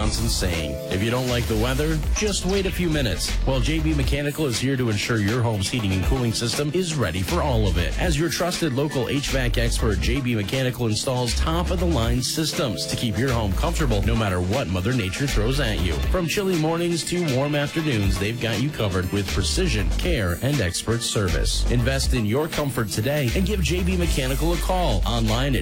Wisconsin saying, if you don't like the weather, just wait a few minutes. Well, JB Mechanical is here to ensure your home's heating and cooling system is ready for all of it. As your trusted local HVAC expert, JB Mechanical installs top-of-the-line systems to keep your home comfortable no matter what Mother Nature throws at you. From chilly mornings to warm afternoons, they've got you covered with precision, care, and expert service. Invest in your comfort today and give JB Mechanical a call. Online at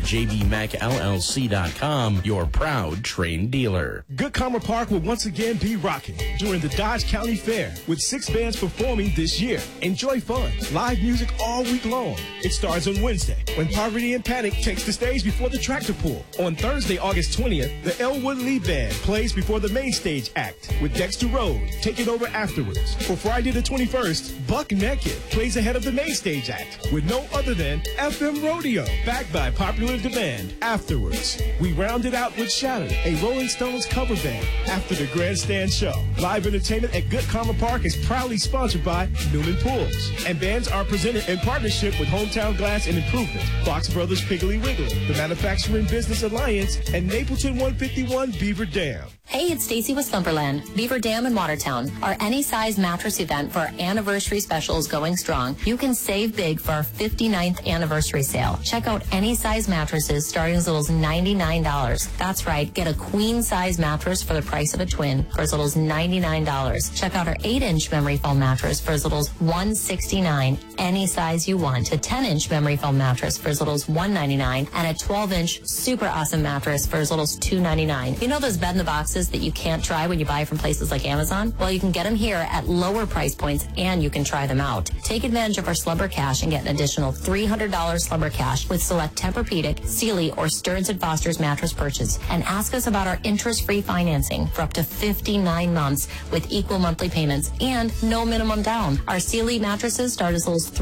jbmechllc.com, your proud Trane dealer. Good Karma Park will once again be rocking during the Dodge County Fair with 6 bands performing this year. Enjoy fun, live music all week long. It starts on Wednesday when Poverty and Panic takes the stage before the tractor pull. On Thursday, August 20th, the Elwood Lee Band plays before the main stage act with Dexter Road taking over afterwards. For Friday the 21st, Buck Naked plays ahead of the main stage act with no other than FM Rodeo, backed by popular demand. Afterwards, we round it out with Shattered, a Rolling Stones cover band, after the Grandstand show. Live entertainment at Good Karma Park is proudly sponsored by Newman Pools, and bands are presented in partnership with Hometown Glass and Improvement, Fox Brothers Piggly Wiggly, the Manufacturing Business Alliance, and Napleton 151 Beaver Dam. Hey, it's Stacy with Slumberland, Beaver Dam in Watertown. Our Any Size Mattress event for our anniversary special is going strong. You can save big for our 59th anniversary sale. Check out Any Size mattresses starting as little as $99. That's right, get a queen size mattress for the price of a twin for as little as $99. Check out our 8-inch memory foam mattress for as little as $169. Any size you want. A 10-inch memory foam mattress for as little as $199, and a 12-inch super awesome mattress for as little as $299. You know those bed in the boxes that you can't try when you buy from places like Amazon? Well, you can get them here at lower price points, and you can try them out. Take advantage of our Slumber Cash and get an additional $300 Slumber Cash with select Tempur-Pedic, Sealy, or Stearns & Foster's mattress purchase. And ask us about our interest-free financing for up to 59 months with equal monthly payments and no minimum down. Our Sealy mattresses start as low as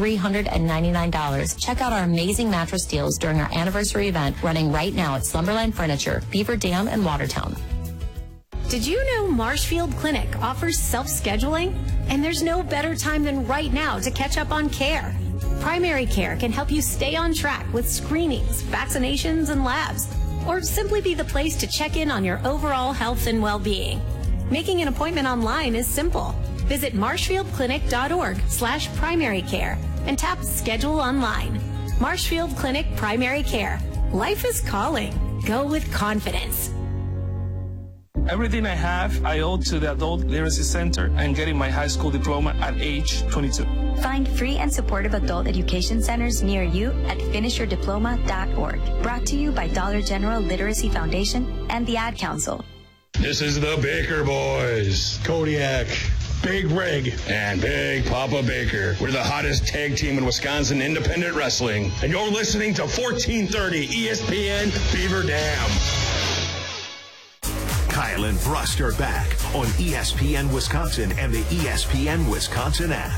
$399. Check out our amazing mattress deals during our anniversary event running right now at Slumberland Furniture, Beaver Dam, and Watertown. Did you know Marshfield Clinic offers self-scheduling? And there's no better time than right now to catch up on care. Primary care can help you stay on track with screenings, vaccinations, and labs, or simply be the place to check in on your overall health and well-being. Making an appointment online is simple. Visit marshfieldclinic.org/primary care and tap Schedule Online. Marshfield Clinic Primary Care. Life is calling. Go with confidence. Everything I have, I owe to the Adult Literacy Center and getting my high school diploma at age 22. Find free and supportive adult education centers near you at finishyourdiploma.org. Brought to you by Dollar General Literacy Foundation and the Ad Council. This is the Baker Boys. Kodiak, Big Rig, and Big Papa Baker. We're the hottest tag team in Wisconsin independent wrestling. And you're listening to 1430 ESPN Beaver Dam. Kyle and Brust are back on ESPN Wisconsin and the ESPN Wisconsin app.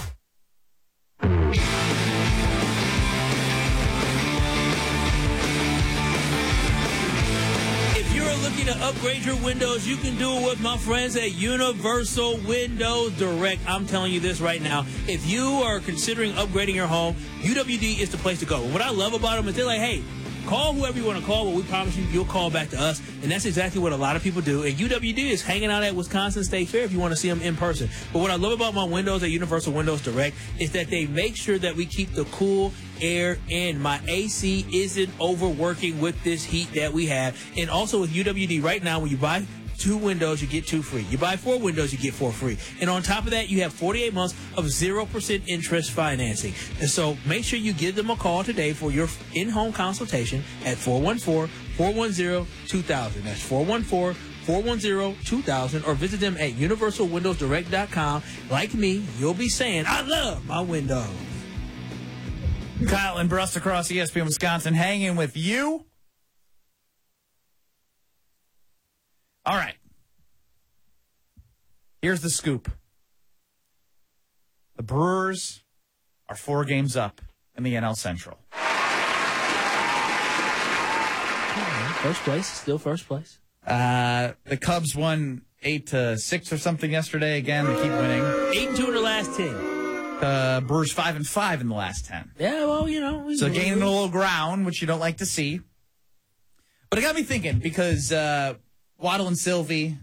If you're looking to upgrade your windows, you can do it with my friends at Universal Windows Direct. I'm telling you this right now. If you are considering upgrading your home, UWD is the place to go. What I love about them is they're like, hey, call whoever you want to call, but we promise you, you'll call back to us. And that's exactly what a lot of people do. And UWD is hanging out at Wisconsin State Fair if you want to see them in person. But what I love about my windows at Universal Windows Direct is that they make sure that we keep the cool air in. My AC isn't overworking with this heat that we have. And also with UWD right now, when you buy 2 windows, you get 2 free. You buy 4 windows, you get 4 free. And on top of that, you have 48 months of 0% interest financing. And so make sure you give them a call today for your in-home consultation at 414-410-2000. That's 414-410-2000, or visit them at universalwindowsdirect.com. Like me, you'll be saying, I love my windows. Kyle and Brust across ESPN Wisconsin hanging with you. All right. Here's the scoop. The Brewers are 4 games up in the NL Central. First place, still first place. The Cubs won 8-6 or something yesterday. Again, they keep winning. 8-2 in the last 10. Brewers 5-5 in the last 10. Yeah, well, you know. So gaining a little ground, which you don't like to see. But it got me thinking because Waddle and Sylvie